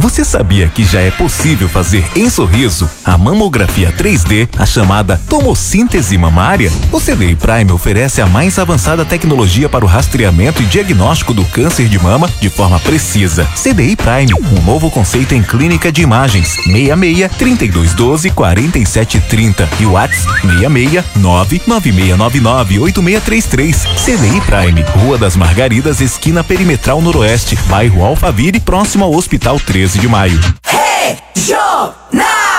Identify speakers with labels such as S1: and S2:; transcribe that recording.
S1: Você sabia que já é possível fazer em Sorriso a mamografia 3D, a chamada tomossíntese mamária? O CDI Prime oferece a mais avançada tecnologia para o rastreamento e diagnóstico do câncer de mama de forma precisa. CDI Prime, um novo conceito em clínica de imagens. 66 3212 4730 e o WhatsApp 66 99699 8633. CDI Prime, Rua das Margaridas, esquina Perimetral Noroeste, bairro Alphaville, próximo ao Hospital 13 de Maio.
S2: Regional!